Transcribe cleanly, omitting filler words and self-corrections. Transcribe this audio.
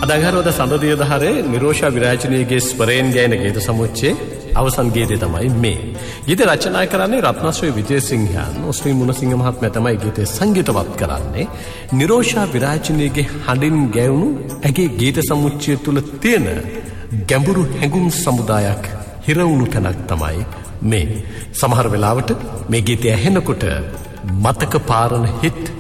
අදංහරවද සඳදිය දහරේ නිරෝෂා විරාජනයගේ ස්වරයෙන් ගෑන ගීත සමුච්චේ අවසන් ගීතය තමයි මේ. ගීත රචනා කරන්නේ රත්නශ්‍රී විජේසිංහයන්. ඔස්ට්‍රී මුණසිංහ මහත්මයා තමයි ගීතය සංගීතවත් කරන්නේ. නිරෝෂා විරාජනයගේ හඬින් ගැයුණු ඇගේ ගීත සමුච්චය තුල තියෙන ගැඹුරු හැඟුම් සමුදායක් හිරවුණු තැනක් තමයි මේ. සමහර වෙලාවට මේ ගීතය ඇහෙනකොට මතක පාරන හිත්